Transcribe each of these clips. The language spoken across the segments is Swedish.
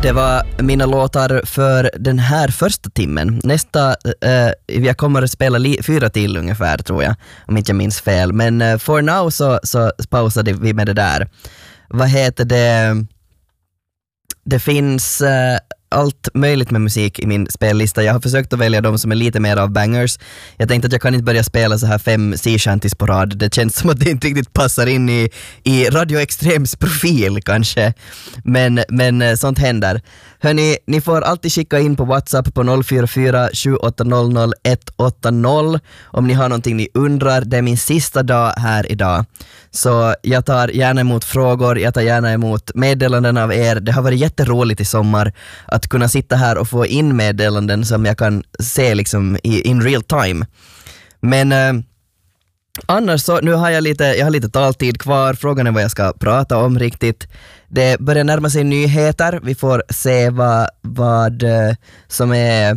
Det var mina låtar för den här första timmen. Nästa, jag kommer att spela 4 till ungefär tror jag, om inte jag minns fel. Men for now så pausade vi med det där. Vad heter det? Det finns allt möjligt med musik i min spellista. Jag har försökt att välja de som är lite mer av bangers. Jag tänkte att jag kan inte börja spela så här 5 sea shanties på rad. Det känns som att det inte riktigt passar in i Radio Extrems profil kanske. Men sånt händer. Hörni, ni får alltid skicka in på WhatsApp på 044 7800 180 om ni har någonting ni undrar. Det är min sista dag här idag. Så jag tar gärna emot frågor, jag tar gärna emot meddelanden av er. Det har varit jätteroligt i sommar att kunna sitta här och få in meddelanden som jag kan se liksom in real time. Men annars så, nu har jag har lite taltid kvar. Frågan är vad jag ska prata om riktigt. Det börjar närma sig nyheter. Vi får se vad som är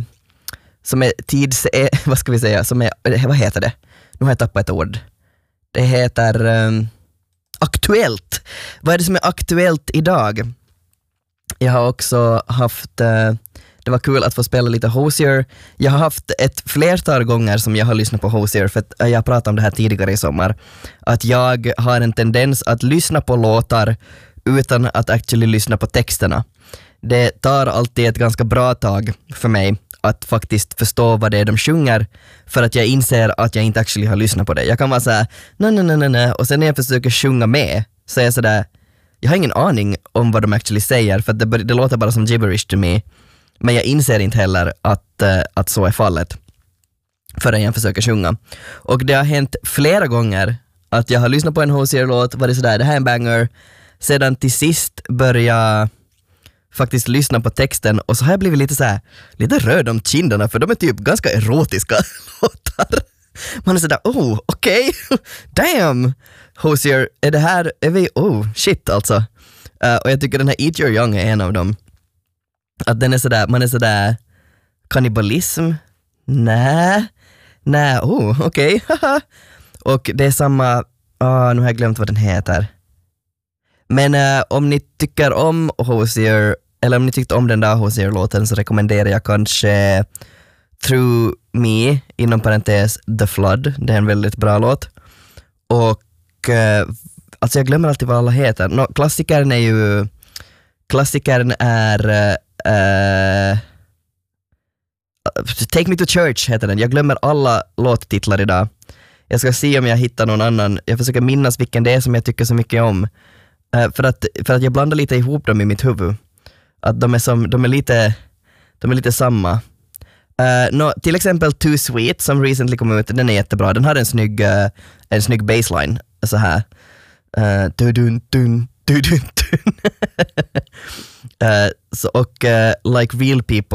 vad ska vi säga, vad heter det? Nu har jag tappat ett ord. Det heter aktuellt. Vad är det som är aktuellt idag? Jag har också haft, det var kul att få spela lite Hozier. Jag har haft ett flertal gånger som jag har lyssnat på Hozier, för att jag pratade om det här tidigare i sommar. Att jag har en tendens att lyssna på låtar utan att actually lyssna på texterna. Det tar alltid ett ganska bra tag för mig att faktiskt förstå vad det är de sjunger, för att jag inser att jag inte actually har lyssnat på det. Jag kan vara såhär, nej, och sen när jag försöker sjunga med så är jag sådär, jag har ingen aning om vad de actually säger, för att det låter bara som gibberish to me. Men jag inser inte heller att så är fallet förrän jag försöker sjunga. Och det har hänt flera gånger att jag har lyssnat på en Hozier-låt, var det sådär, det här är en banger, sedan till sist börja faktiskt lyssna på texten, och så har jag blivit lite röd om kinderna, för de är typ ganska erotiska låtar. Man är sådär, okej, damn, Hozier, shit alltså. Och jag tycker den här Eat Your Young är en av dem. Att den är sådär, man är sådär, kannibalism? Nej, okej. Och det är samma, nu har jag glömt vad den heter. Men om ni tycker om Hozier, eller om ni tyckte om den där Hozier-låten, så rekommenderar jag kanske Through Me, inom parentes The Flood. Det är en väldigt bra låt. Och alltså jag glömmer alltid vad alla heter. Klassikern är Take Me To Church heter den. Jag glömmer alla låttitlar idag. Jag ska se om jag hittar någon annan. Jag försöker minnas vilken det är som jag tycker så mycket om. För att jag blandar lite ihop dem i mitt huvud. Att de är lite samma. Till exempel Too Sweet som recently kom ut, den är jättebra. Den har en snygg bassline så här. Dun. Och Like Real People